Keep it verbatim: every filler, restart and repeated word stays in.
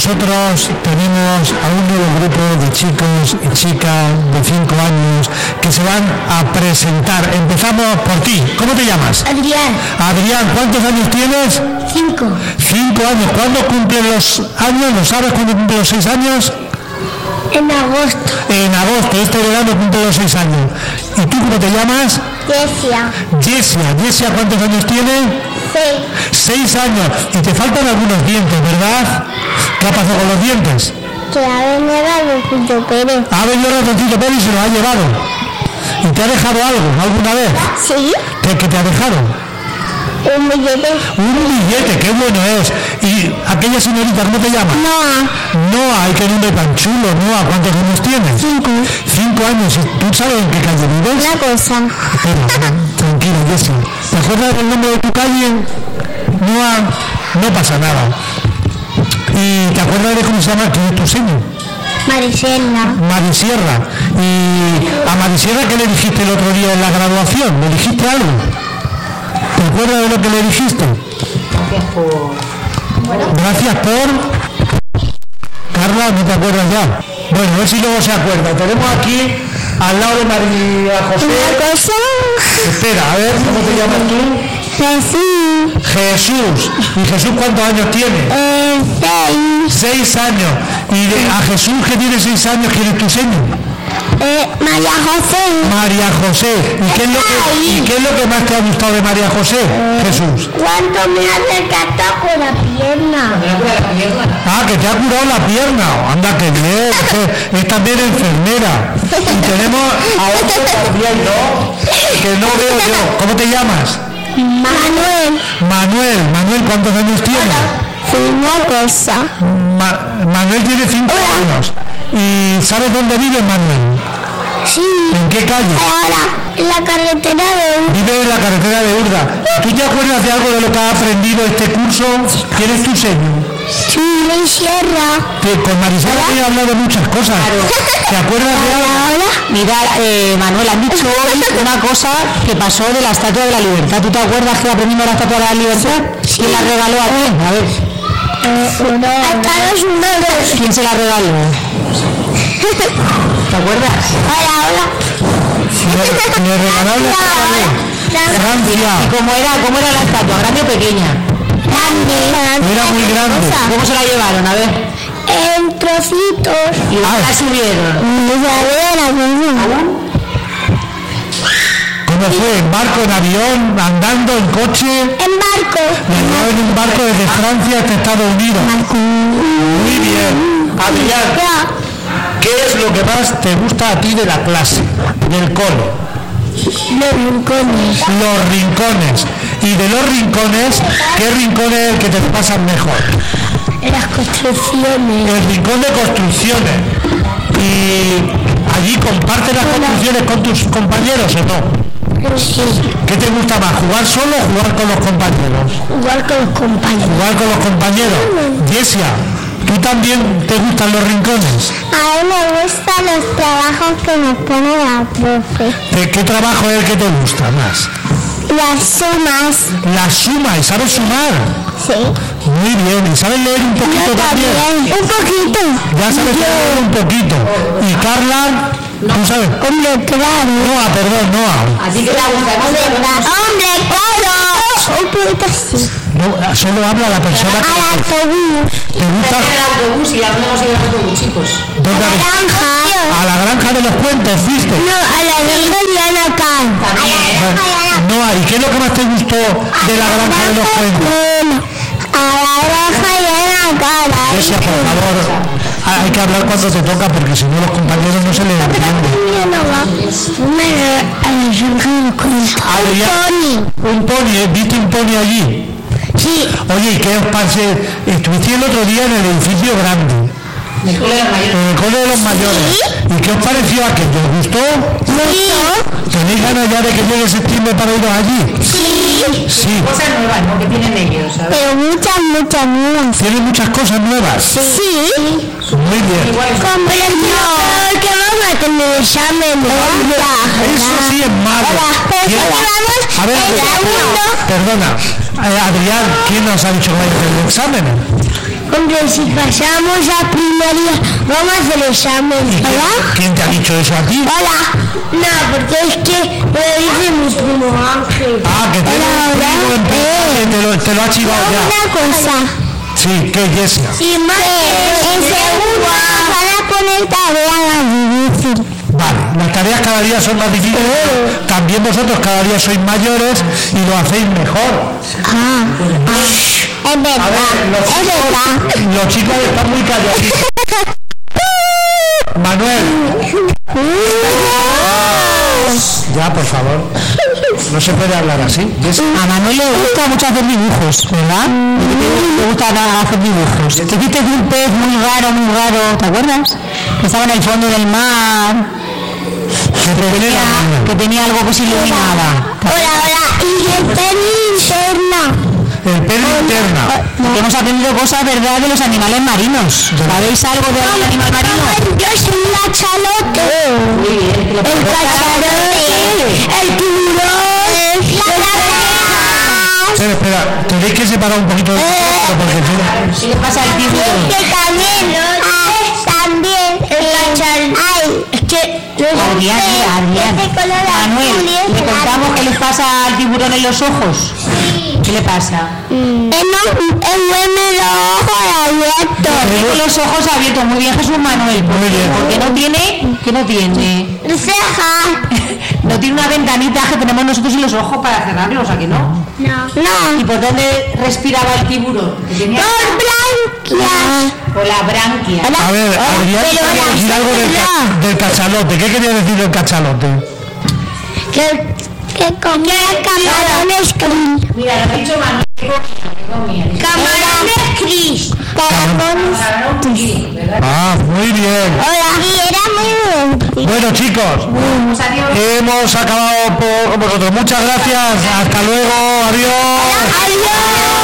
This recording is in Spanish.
nosotros tenemos a un nuevo grupo de chicos y chicas de cinco años que se van a presentar. Empezamos por ti. ¿Cómo te llamas? Adrián. Adrián, ¿cuántos años tienes? Cinco. Cinco años. ¿Cuándo cumplen los años? ¿Lo sabes cuándo cumplen los seis años? En agosto. En agosto, este verano cumple los seis años. ¿Y tú cómo te llamas? Yesia. Yesia. Yesia, ¿cuántos años tiene? Seis. Seis años. Y te faltan algunos dientes, ¿verdad? ¿Qué ha pasado con los dientes? Que ha venido Ratoncito Pérez. Ha venido Ratoncito Pérez y se los ha llevado. ¿Y te ha dejado algo alguna vez? Sí. ¿Qué, qué te ha dejado? Un billete. Un billete, qué bueno es. ¿Y aquella señorita cómo te llama? Noah. Noah, ay, qué nombre tan chulo. Noah, ¿cuántos años tienes? Cinco. Cinco años. ¿Tú sabes en qué calle vives? Una cosa. Espera, tranquila, Jessie. ¿Te acuerdas del nombre de tu calle? Noah, no pasa nada. ¿Y te acuerdas de cómo se llama tu, tu señor? Marisela. Marisierra. ¿Y a Marisierra qué le dijiste el otro día en la graduación? ¿Le dijiste algo? ¿Te acuerdas de lo que le dijiste? Gracias por... Bueno. Gracias por... Carla, ¿no te acuerdas ya? Bueno, a ver si luego se acuerda. Tenemos aquí al lado de María José. Una cosa. Espera, a ver, ¿cómo te llamas tú? Jesús. Jesús. ¿Y Jesús cuántos años tiene? Eh, seis. Seis años. ¿Y de, a Jesús que tiene seis años quién es tu señor? Eh, María José. María José. ¿Y qué, es lo que, ¿Y qué es lo que más te ha gustado de María José? Jesús. ¿Cuánto me acercaste con la pierna? Ah, que te ha curado la pierna. Anda, que bien. Es, es también enfermera. Y tenemos a otro también, ¿no? Que no veo yo. ¿Cómo te llamas? Manuel. Manuel. Manuel, ¿cuántos años tiene? Una cosa. Ma- Manuel tiene cinco Hola. años. ¿Y sabes dónde vive Manuel? Sí. ¿En qué calle? Ahora, en la carretera de... Vive en la carretera de Urda. ¿Tú te acuerdas de algo de lo que has aprendido este curso? ¿Quién es tu señor? Sí, mi sierra. Que con Marisela he hablado de muchas cosas. ¿Te acuerdas de algo? Ahora, Mira, eh, Manuel, han dicho hoy una cosa que pasó de la Estatua de la Libertad. ¿Tú te acuerdas que aprendimos la Estatua de la Libertad? ¿Quién la regaló a ti? A ver. eh, Estados Unidos. ¿Quién se la regaló? ¿Te acuerdas? Hola, hola. Le, le regalaron la estatua de Francia. ¿Y cómo era, cómo era la estatua? ¿Grande o pequeña? Grande. Era muy grande. ¿Cómo se la llevaron? A ver. En trocitos. ¿Y dónde la subieron? Me sabía la cosa. ¿Cómo fue? ¿En barco, en avión, andando, en coche? En barco. Le llevaron en un barco desde Francia hasta Estados Unidos. Muy bien. Adrián, Ya. ¿qué es lo que más te gusta a ti de la clase, del cole? Los rincones. Los rincones. Y de los rincones, ¿qué rincón es el que te pasan mejor? Las construcciones. El rincón de construcciones. ¿Y allí compartes las construcciones con tus compañeros o no? Sí. ¿Qué te gusta más, jugar solo o jugar con los compañeros? Jugar con los compañeros. Jugar con los compañeros. Yesia, ¿tú también te gustan los rincones? A mí me gustan los trabajos que nos pone la profe. ¿De qué trabajo es el que te gusta más? Las sumas. La suma, ¿y sabes sumar? Sí. Muy bien, ¿y sabes leer un poquito Yo también? también. Un poquito. Ya sabes leer un poquito. ¿Y Carla? ¿Tú sabes? Hombre, claro. Noah, perdón, Noah. Así que la gusta. Hombre, claro. Un poquito así. No, solo habla la persona que... Al autobús. ¿Te gusta? el autobús y ya no hemos ido en autobús, chicos. ¿Dónde habéis- Granja. A la granja de los cuentos, ¿fuiste? No, a la granja de Anacar. Noah, ¿y qué es lo que más te gustó de la granja de los cuentos? A la granja de Anacar. Yesia, por favor, hay que hablar cuando te toca porque si no los compañeros no se les entiende. Adrián, un pony, ¿eh? ¿Viste un pony allí? Sí. Oye, ¿y qué os parece? Estuviste el otro día en el edificio grande, En el cole de los mayores. en el cole de los mayores. ¿Y qué os pareció aquello? ¿Os gustó? ¿Tenéis ganas ya de que llegue septiembre para iros allí? Sí. Sí. Cosas nuevas, ¿no? Que tienen ellos, ¿sabes? Pero muchas, muchas nuevas. ¿Tiene muchas cosas nuevas? Sí. Muy bien. Como el no. que vamos a tener examen. Eso sí es malo. Pero ¿Quién- vamos A ver, el segundo. perdona, eh, Adrián, ¿quién nos ha dicho que va a hacer el examen? Hombre, si pasamos a primaria, vamos a hacer examen, ¿verdad? ¿Quién te ha dicho eso a ti? Hola. No, porque es que me lo dice mi primo Ángel. Ah, que tiene Hola, un primo hola. en primaria, Eh. te lo, te lo ha chivado ya. Una cosa. Sí, ¿qué, Jessia? Y más que en segundo van a poner tareas más difíciles. Vale, las tareas cada día son más difíciles. También vosotros cada día sois mayores y lo hacéis mejor. Ah, es verdad, A ver, los es verdad. chicos, los chicos están muy calladitos. Manuel. Ya, por favor. No se puede hablar así. Jessia. A Manuel le gusta mucho hacer dibujos, ¿verdad? Le gusta nada hacer dibujos. Te hiciste de un pez muy raro, muy raro, ¿te acuerdas? Que estaba en el fondo del mar, que tenía, que tenía algo que se iluminaba. Hola, hola. Y el peli interna. El pelo interna. Porque hemos aprendido cosas, ¿verdad?, de los animales marinos. ¿Sabéis algo del animal marino? Yo soy un cachalote. Muy bien. El cachalote. El tiburón. La cabeza. Espera, espera, tenéis que separar un poquito de porque yo... ¿Qué le pasa al tiburón? Que también. Ah, también. El cachalote. Ay, es que... Adrián, mira, Adrián. Manuel, ¿le contamos qué les pasa al tiburón en los ojos? ¿Qué le pasa? Él duerme los ojos abiertos. Tiene los ojos abiertos. Muy bien, Jesús Manuel. Muy bien. Porque no tiene... ¿Qué no tiene? Cejas. No tiene una ventanita que tenemos nosotros en los ojos para cerrarlos, ¿a que no? No. ¿Y No. por dónde respiraba el tiburón? ¿Que tenía? Por branquias. Por la branquia. A ver, Adrián pero quería la decir algo del, ca- del cachalote. ¿Qué quería decir del cachalote? Que, que comía camarones krill. Mira, lo ha dicho Manuel. ¿Qué comía? Camarones krill. Camarones. Sí, ¿verdad? Ah, muy bien. Hola. Y era muy divertido. Bueno, chicos, Pues adiós. hemos acabado por con vosotros. Muchas gracias. Hasta luego. Adiós. Adiós.